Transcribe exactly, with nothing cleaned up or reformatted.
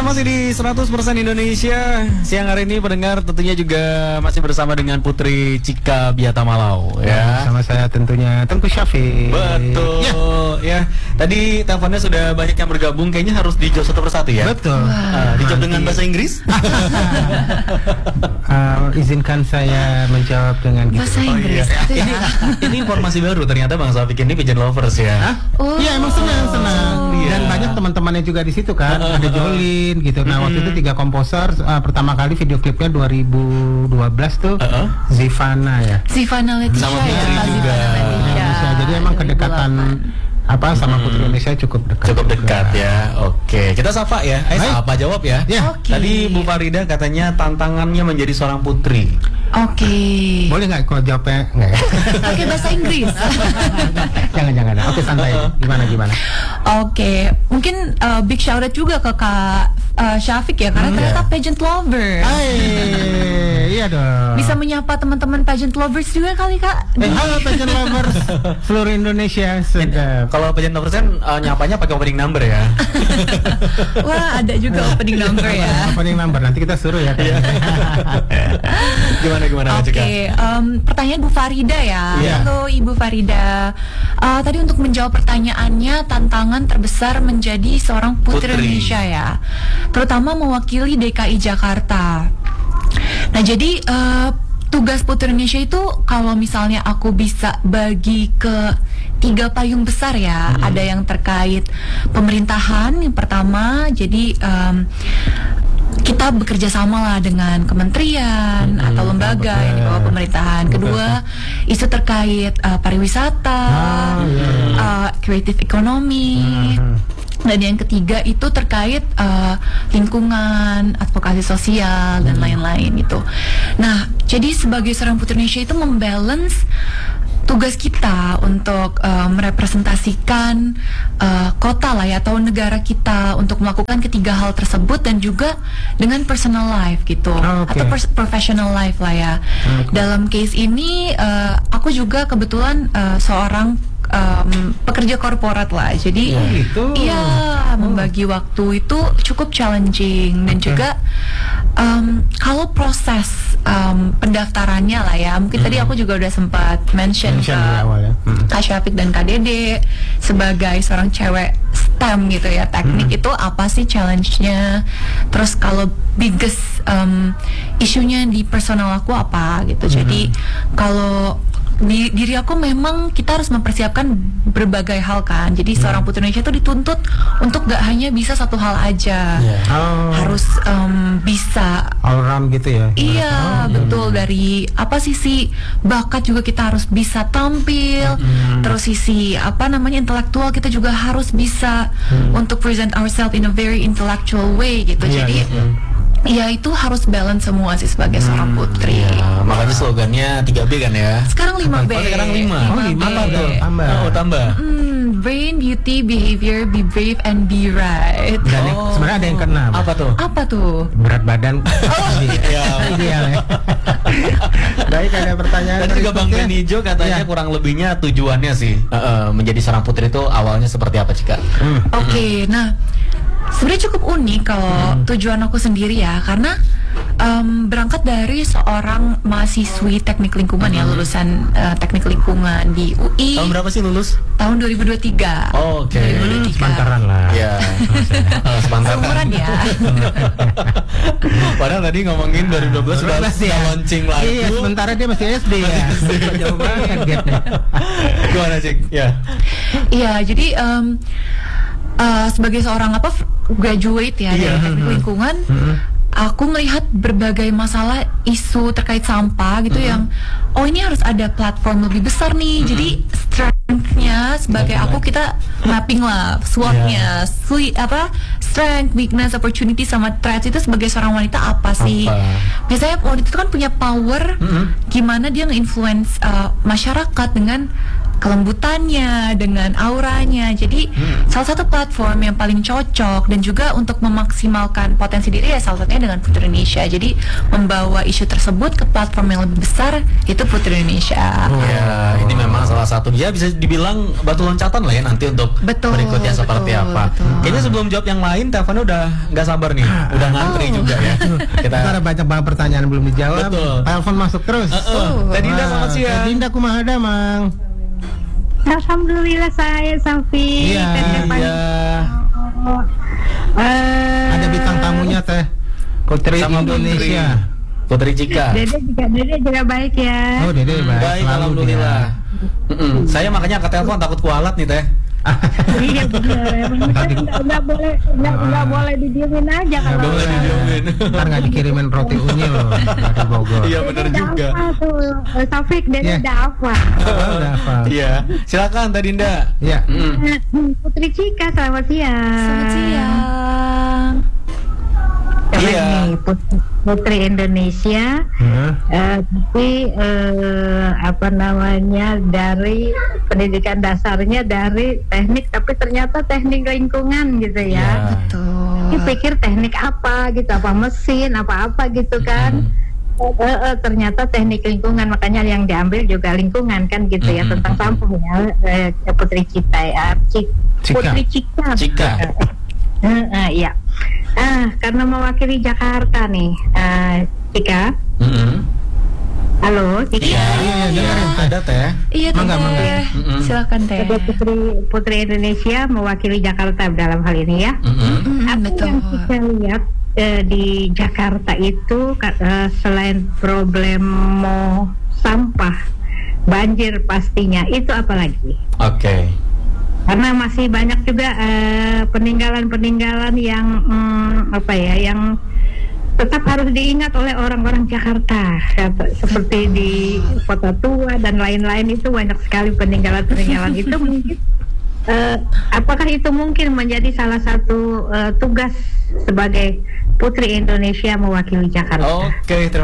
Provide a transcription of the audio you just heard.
masih di seratus persen Indonesia. Siang hari ini pendengar tentunya juga masih bersama dengan Putri Cika Biatamalau ya. Sama saya tentunya Tengku Syafiq. Betul ya. ya. Tadi teleponnya sudah banyak yang bergabung, kayaknya harus dijawab satu persatu ya. Betul. Uh, dijawab dengan bahasa Inggris. uh, izinkan saya menjawab dengan gitu. Bahasa Inggris. Oh, iya. Itu ya. ini, ini informasi baru, ternyata Bang Syafiq ini pigeon lovers ya. Hah? Oh. Iya, emang senang senang. Iya. Dan banyak teman-temannya juga di situ kan. Ada Jolin gitu. Nah, waktu itu tiga komposer, uh, pertama kali video klipnya dua ribu dua belas tuh Uh-uh. Zivana ya. Zivana Leticia Sama ya, Putri Kak juga. Zivana Leticia. Indonesia. Jadi emang kedekatan apa sama Putri Indonesia cukup dekat. Cukup dekat juga. ya. Oke, kita sapa ya. Eh, Baik. sapa jawab ya. Ya. Oke. Tadi Bu Farida katanya tantangannya menjadi seorang putri. Oke. Boleh nggak kalau jawabnya nggak ya? Oke, bahasa Inggris. jangan jangan. Oke, santai. Gimana gimana? Oke, mungkin uh, big shout out juga ke Kak uh, Syafiq ya, karena Hmm, ternyata iya. pageant lover. Hai, iya dong. Bisa menyapa teman-teman pageant lovers juga kali Kak. Eh, halo pageant lovers seluruh Indonesia. Sedap. Kalau pageant lovers kan uh, nyapanya pakai opening number ya. Wah, ada juga opening number ya. Opening number nanti kita suruh ya. Iya. gimana gimana Oke, Cika? em, pertanyaan Bu Farida ya. Iya. Halo Ibu Farida. Uh, tadi untuk menjawab pertanyaannya, tantangan terbesar menjadi seorang putri, Putri. Indonesia ya, terutama mewakili D K I Jakarta. Nah, jadi uh, tugas Putri Indonesia itu kalau misalnya aku bisa bagi ke tiga payung besar ya. Ada yang terkait pemerintahan yang pertama, jadi um, kita bekerja sama lah dengan kementerian Hmm, atau lembaga betul. yang di bawah pemerintahan. Kedua, isu terkait uh, pariwisata, Ah, iya. uh, creative economy. Hmm. Dan yang ketiga itu terkait uh, lingkungan, advokasi sosial dan lain-lain itu. Nah, jadi sebagai seorang putri Indonesia itu membalance tugas kita untuk uh, merepresentasikan uh, kota lah ya, atau negara kita untuk melakukan ketiga hal tersebut, dan juga dengan personal life gitu, Oh, oke. atau pers- professional life lah ya. Oke. Dalam case ini uh, aku juga kebetulan uh, seorang um, pekerja korporat lah, jadi Oh, gitu. iya, membagi waktu itu cukup challenging. Dan Oke. juga um, kalau proses um, pendaftarannya lah ya, mungkin tadi aku juga udah sempat mention, Mention ke di awal ya. Hmm. Kak Syafiq dan Kak Dede sebagai seorang cewek STEM gitu ya, teknik itu apa sih challenge-nya, terus kalau biggest um, isunya di personal aku apa gitu. Jadi kalau di diri aku memang kita harus mempersiapkan berbagai hal kan. Jadi seorang putri Indonesia itu dituntut untuk gak hanya bisa satu hal aja. Iya. Oh, Harus um, bisa. all round gitu ya. Iya, betul. Dari apa sisi bakat juga kita harus bisa tampil. Terus sisi apa namanya intelektual kita juga harus bisa untuk present ourselves in a very intellectual way gitu. Iya, Jadi iya. ya itu harus balance semua sih sebagai seorang putri. Ya, makanya slogannya tiga B kan ya. Sekarang lima B. Oh, sekarang lima. Oh, lima B. apa tuh? Tambah. Oh, tambah. Hmm, brain, beauty, behavior, be brave and be right. Dan yang- Oh. sebenarnya ada yang keenam. Apa tuh? Apa tuh? Berat badan. Iya. Ideal ya. Baik, ada pertanyaan. Tadi juga Bang berikutnya. Benijo katanya Iya. kurang lebihnya tujuannya sih eh, eh, menjadi seorang putri itu awalnya seperti apa Cika? Hmm. Oke, nah sebenarnya cukup unik kalau tujuan aku sendiri ya, karena em, berangkat dari seorang mahasiswi teknik lingkungan ya, lulusan eh, teknik lingkungan di U I Tahun berapa sih lulus? tahun dua ribu dua puluh tiga. Oh, oke. dua ribu dua puluh tiga. Sepantaran lah. Iya. Eh, sepantaran. Seumuran ya. Padahal tadi ngomongin dua ribu dua belas sudah dua belas ya. launching lagu. Iya, sementara dia masih S D ya. Jauh banget gapnya. Gimana Cik? Ya. Iya, jadi em, eh, sebagai seorang apa f- graduate ya Iya. dari teknik lingkungan, aku melihat berbagai masalah isu terkait sampah gitu yang oh ini harus ada platform lebih besar nih. Jadi strength-nya sebagai aku kita mapping lah SWOT-nya, sui- apa strength, weakness, opportunity sama threats itu sebagai seorang wanita apa sih? Apa? Biasanya wanita itu kan punya power gimana dia nge-influence uh, masyarakat dengan kelembutannya, dengan auranya. Jadi hmm. salah satu platform yang paling cocok dan juga untuk memaksimalkan potensi diri ya salah satunya dengan Putri Indonesia. Jadi membawa isu tersebut ke platform yang lebih besar itu Putri Indonesia. Oh. Ya, ini memang salah satu dia bisa dibilang batu loncatan lah ya nanti untuk betul, berikutnya betul, seperti apa. Betul. Kayaknya sebelum jawab yang lain, teleponnya udah nggak sabar nih, udah ngantri oh. juga ya. Kita ada banyak banget pertanyaan belum dijawab. Betul. Telepon masuk terus. Uh, uh. Teh Dinda selamat siang. Teh Dinda kumaha ada, Mang? Alhamdulillah saya Safi. Iya. Iya. Oh, uh, ada bintang tamunya Teh Putri sama Indonesia. Putri Cika. Dede juga, Dede juga baik ya. Oh, Dede baik. Baik, alhamdulillah. Mm-mm. Saya makanya angkat telepon takut kualat nih Teh. Iya benar. Nggak boleh, nggak nggak boleh didiemin aja kalau. Nggak boleh didiemin. Ntar nggak dikirimin roti unyil loh dari Bogor. Iya benar juga. Apa tuh, Taufik Dede Yeah. udah apa? Oh, udah apa? Iya, silakan Teh Dinda. Iya. Mm. Putri Cika selamat siang. Selamat siang. Iya. Nih, Putri, Putri Indonesia, Huh? eh, tapi eh, apa namanya dari pendidikan dasarnya dari teknik, tapi ternyata teknik lingkungan gitu ya. Ya. Betul. Ini pikir teknik apa gitu, apa mesin, apa-apa gitu kan. Hmm. Eh, eh, ternyata teknik lingkungan, makanya yang diambil juga lingkungan kan gitu ya, Hmm. tentang sampah ya. Eh, Putri Cika ya, Cik, Cika. Putri Cika. Cika. Eh, eh, iya. Ah, karena mewakili Jakarta nih, uh, Cika. Mm-mm. Halo, Cika. Iya, iya, dengerin, Teh. ada Teh. Iya Teh. Mangga, mangga. Mm-mm. Silakan Teh. Ada Putri Putri Indonesia mewakili Jakarta dalam hal ini ya. Mm-mm. Mm, Apa betul. yang kita lihat eh, di Jakarta itu ka- eh, selain problem mau sampah, banjir pastinya, itu apa lagi? Oke. Karena masih banyak juga eh, peninggalan-peninggalan yang hmm, apa ya, yang tetap harus diingat oleh orang-orang Jakarta, Kata- seperti di Kota Tua dan lain-lain, itu banyak sekali peninggalan-peninggalan itu mungkin. Eh, apakah itu mungkin menjadi salah satu eh, tugas sebagai Putri Indonesia mewakili Jakarta? Oke, terima